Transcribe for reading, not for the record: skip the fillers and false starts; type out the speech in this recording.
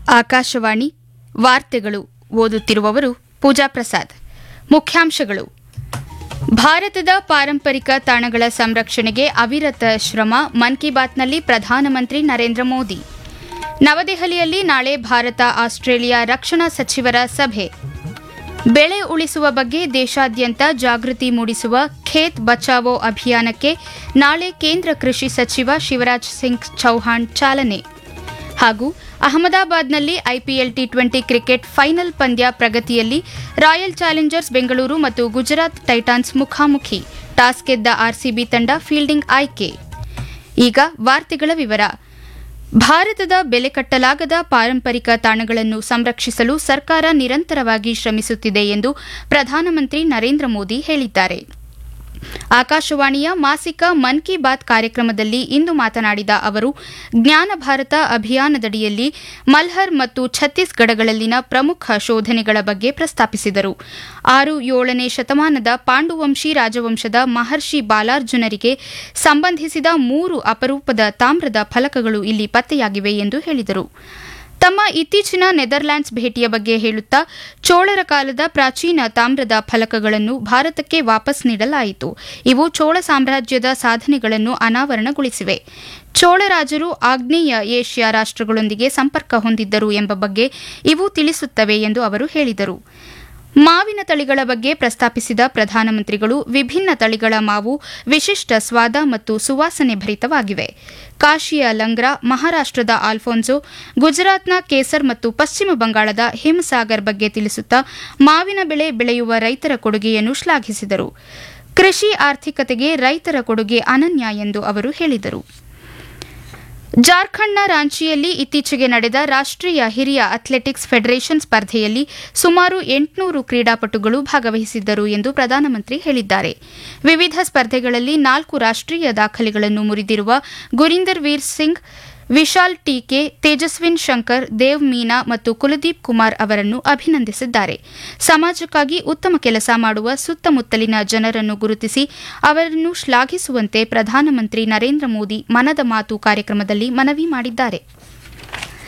ಆಕಾಶವಾಣಿ ವಾರ್ತೆಗಳು ಓದುತ್ತಿರುವವರು ಪೂಜಾ ಪ್ರಸಾದ್. ಮುಖ್ಯಾಂಶಗಳು: ಭಾರತದ ಪಾರಂಪರಿಕ ತಾಣಗಳ ಸಂರಕ್ಷಣೆಗೆ ಅವಿರತ ಶ್ರಮ, ಮನ್ ಕಿ ಬಾತ್ನಲ್ಲಿ ಪ್ರಧಾನಮಂತ್ರಿ ನರೇಂದ್ರ ಮೋದಿ. ನವದೆಹಲಿಯಲ್ಲಿ ನಾಳೆ ಭಾರತ ಆಸ್ಟ್ರೇಲಿಯಾ ರಕ್ಷಣಾ ಸಚಿವರ ಸಭೆ. ಬೆಳೆ ಉಳಿಸುವ ಬಗ್ಗೆ ದೇಶಾದ್ಯಂತ ಜಾಗೃತಿ ಮೂಡಿಸುವ ಖೇತ್ ಬಚಾವೋ ಅಭಿಯಾನಕ್ಕೆ ನಾಳೆ ಕೇಂದ್ರ ಕೃಷಿ ಸಚಿವ ಶಿವರಾಜ್ ಸಿಂಗ್ ಚೌಹಾಣ್ ಚಾಲನೆ. ಹಾಗೂ ಅಹಮದಾಬಾದ್ನಲ್ಲಿ ಐಪಿಎಲ್ ಟಿ20 ಕ್ರಿಕೆಟ್ ಫೈನಲ್ ಪಂದ್ಯ ಪ್ರಗತಿಯಲ್ಲಿ ರಾಯಲ್ ಚಾಲೆಂಜರ್ಸ್ ಬೆಂಗಳೂರು ಮತ್ತು ಗುಜರಾತ್ ಟೈಟಾನ್ಸ್ ಮುಖಾಮುಖಿ. ಟಾಸ್ ಗೆದ್ದ ಆರ್ಸಿಬಿ ತಂಡ ಫೀಲ್ಡಿಂಗ್ ಆಯ್ಕೆ. ಈಗ ವಾರ್ತೆಗಳ ವಿವರ. ಭಾರತದ ಬೆಲೆ ಕಟ್ಟಲಾಗದ ಪಾರಂಪರಿಕ ತಾಣಗಳನ್ನು ಸಂರಕ್ಷಿಸಲು ಸರ್ಕಾರ ನಿರಂತರವಾಗಿ ಶ್ರಮಿಸುತ್ತಿದೆ ಎಂದು ಪ್ರಧಾನಮಂತ್ರಿ ನರೇಂದ್ರ ಮೋದಿ ಹೇಳಿದ್ದಾರೆ. ಆಕಾಶವಾಣಿಯ ಮಾಸಿಕ ಮನ್ ಕಿ ಬಾತ್ ಕಾರ್ಯಕ್ರಮದಲ್ಲಿ ಇಂದು ಮಾತನಾಡಿದ ಅವರು, ಜ್ಞಾನ ಭಾರತ ಅಭಿಯಾನದಡಿಯಲ್ಲಿ ಮಲ್ಹರ್ ಮತ್ತು ಛತ್ತೀಸ್ಗಢಗಳಲ್ಲಿನ ಪ್ರಮುಖ ಶೋಧನೆಗಳ ಬಗ್ಗೆ ಪ್ರಸ್ತಾಪಿಸಿದರು. 6-7ನೇ ಶತಮಾನದ ಪಾಂಡುವಂಶಿ ರಾಜವಂಶದ ಮಹರ್ಷಿ ಬಾಲಾರ್ಜುನರಿಗೆ ಸಂಬಂಧಿಸಿದ 3 ಅಪರೂಪದ ತಾಮ್ರದ ಫಲಕಗಳು ಇಲ್ಲಿ ಪತ್ತೆಯಾಗಿವೆ ಎಂದು ಹೇಳಿದರು. ತಮ್ಮ ಇತ್ತೀಚಿನ ನೆದರ್ಲ್ಯಾಂಡ್ಸ್ ಭೇಟಿಯ ಬಗ್ಗೆ ಹೇಳುತ್ತಾ, ಚೋಳರ ಕಾಲದ ಪ್ರಾಚೀನ ತಾಮ್ರದ ಫಲಕಗಳನ್ನು ಭಾರತಕ್ಕೆ ವಾಪಸ್ ನೀಡಲಾಯಿತು. ಇವು ಚೋಳ ಸಾಮ್ರಾಜ್ಯದ ಸಾಧನೆಗಳನ್ನು ಅನಾವರಣಗೊಳಿಸಿವೆ. ಚೋಳರಾಜರು ಆಗ್ನೇಯ ಏಷ್ಯಾ ರಾಷ್ಟ್ರಗಳೊಂದಿಗೆ ಸಂಪರ್ಕ ಹೊಂದಿದ್ದರು ಎಂಬ ಬಗ್ಗೆ ಇವು ತಿಳಿಸುತ್ತವೆ ಎಂದು ಅವರು ಹೇಳಿದರು. ಮಾವಿನ ತಳಿಗಳ ಬಗ್ಗೆ ಪ್ರಸ್ತಾಪಿಸಿದ ಪ್ರಧಾನಮಂತ್ರಿಗಳು, ವಿಭಿನ್ನ ತಳಿಗಳ ಮಾವು ವಿಶಿಷ್ಟ ಸ್ವಾದ ಮತ್ತು ಸುವಾಸನೆ ಭರಿತವಾಗಿವೆ. ಕಾಶಿಯ ಲಂಗ್ರಾ, ಮಹಾರಾಷ್ಟ್ರದ ಆಲ್ಫೋನ್ಸೋ, ಗುಜರಾತ್ನ ಕೇಸರ್ ಮತ್ತು ಪಶ್ಚಿಮ ಬಂಗಾಳದ ಹಿಮಸಾಗರ್ ಬಗ್ಗೆ ತಿಳಿಸುತ್ತಾ ಮಾವಿನ ಬೆಳೆ ಬೆಳೆಯುವ ರೈತರ ಕೊಡುಗೆಯನ್ನು ಶ್ಲಾಘಿಸಿದರು. ಕೃಷಿ ಆರ್ಥಿಕತೆಗೆ ರೈತರ ಕೊಡುಗೆ ಅನನ್ಯ ಎಂದು ಅವರು ಹೇಳಿದರು. ಜಾರ್ಖಂಡ್ನ ರಾಂಚಿಯಲ್ಲಿ ಇತ್ತೀಚೆಗೆ ನಡೆದ ರಾಷ್ಟ್ರೀಯ ಹಿರಿಯ ಅಥ್ಲೆಟಿಕ್ಸ್ ಫೆಡರೇಷನ್ ಸ್ಪರ್ಧೆಯಲ್ಲಿ ಸುಮಾರು 800 ಕ್ರೀಡಾಪಟುಗಳು ಭಾಗವಹಿಸಿದ್ದರು ಎಂದು ಪ್ರಧಾನಮಂತ್ರಿ ಹೇಳಿದ್ದಾರೆ. ವಿವಿಧ ಸ್ಪರ್ಧೆಗಳಲ್ಲಿ 4 ರಾಷ್ಟ್ರೀಯ ದಾಖಲೆಗಳನ್ನು ಮುರಿದಿರುವ ಗುರಿಂದರ್ ವೀರ್ ಸಿಂಗ್, ವಿಶಾಲ್ ಟೀಕೆ, ತೇಜಸ್ವಿನ್ ಶಂಕರ್, ದೇವ್ ಮೀನಾ ಮತ್ತು ಕುಲದೀಪ್ ಕುಮಾರ್ ಅವರನ್ನು ಅಭಿನಂದಿಸಿದ್ದಾರೆ. ಸಮಾಜಕ್ಕಾಗಿ ಉತ್ತಮ ಕೆಲಸ ಮಾಡುವ ಸುತ್ತಮುತ್ತಲಿನ ಜನರನ್ನು ಗುರುತಿಸಿ ಅವರನ್ನು ಶ್ಲಾಘಿಸುವಂತೆ ಪ್ರಧಾನಮಂತ್ರಿ ನರೇಂದ್ರ ಮೋದಿ ಮನದ ಮಾತು ಕಾರ್ಯಕ್ರಮದಲ್ಲಿ ಮನವಿ ಮಾಡಿದ್ದಾರೆ.